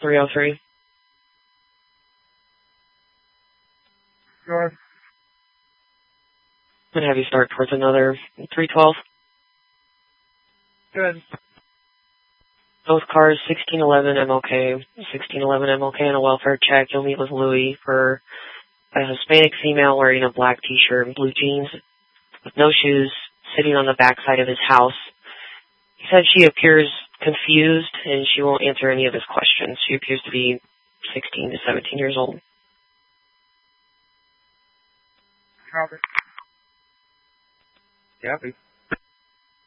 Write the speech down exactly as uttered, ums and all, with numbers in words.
three oh three. North. I'm going to have you start towards another three twelve. Good. Both cars, sixteen eleven M L K, sixteen eleven M L K on a welfare check. You'll meet with Louie for a Hispanic female wearing a black t-shirt and blue jeans with no shoes, sitting on the backside of his house. He said she appears confused and she won't answer any of his questions. She appears to be sixteen to seventeen years old. Copy. Copy.